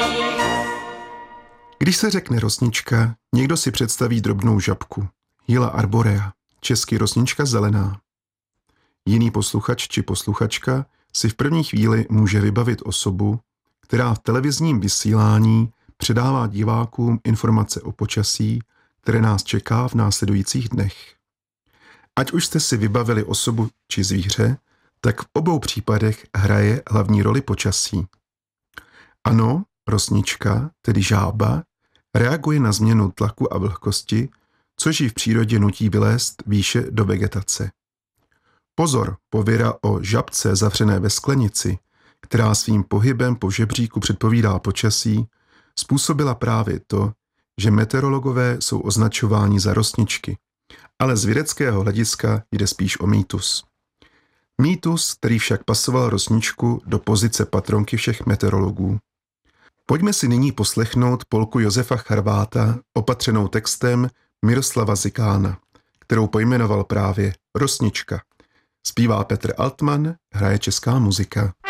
Když se řekne rosnička, někdo si představí drobnou žabku, Hyla arborea, česky rosnička zelená. Jiný posluchač či posluchačka si v první chvíli může vybavit osobu, která v televizním vysílání předává divákům informace o počasí, které nás čeká v následujících dnech. Ať už jste si vybavili osobu či zvíře, tak v obou případech hraje hlavní roli počasí. Ano, rosnička, tedy žába, reaguje na změnu tlaku a vlhkosti, což ji v přírodě nutí vylézt výše do vegetace. Pozor, pověra o žabce zavřené ve sklenici, která svým pohybem po žebříku předpovídá počasí, způsobila právě to, že meteorologové jsou označováni za rosničky, ale z vědeckého hlediska jde spíš o mýtus. Mýtus, který však pasoval rosničku do pozice patronky všech meteorologů. Pojďme si nyní poslechnout polku Josefa Charváta opatřenou textem Miroslava Zikána, kterou pojmenoval právě Rosnička. Zpívá Petr Altman, hraje česká muzika.